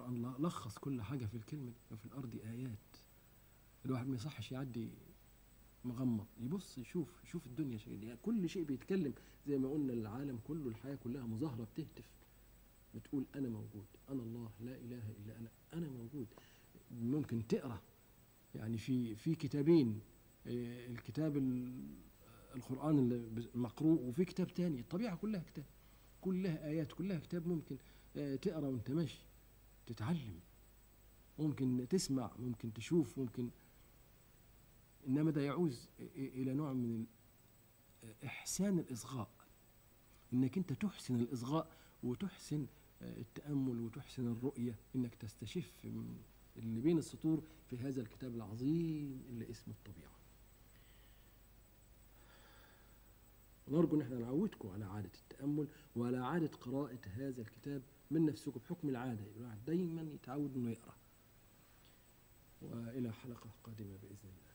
القرآن لخص كل حاجة في الكلمة دي. وفي الأرض آيات. الواحد ما يصحش يعدي مغمض، يبص يشوف الدنيا شيء، يعني كل شيء بيتكلم. زي ما قلنا العالم كله، الحياة كلها مظاهرة بتهتف، بتقول أنا موجود، أنا الله لا إله إلا أنا موجود. ممكن تقرأ يعني في كتابين، الكتاب القرآن المقروء، وفي كتاب تاني الطبيعة كلها كتاب، كلها آيات، كلها كتاب. ممكن تقرأ وانت ماشي تتعلم، ممكن تسمع، ممكن تشوف، ممكن. إنما ده يعوز إلى نوع من إحسان الإصغاء، إنك أنت تحسن الإصغاء وتحسن التأمل وتحسن الرؤية، إنك تستشف اللي بين السطور في هذا الكتاب العظيم اللي اسمه الطبيعة. ونرجو ان احنا نعودكم على عادة التأمل وعلى عادة قراءة هذا الكتاب من نفسكم بحكم العادة، الواحد دايما يتعود انه يقرأ. وإلى حلقة قادمة بإذن الله.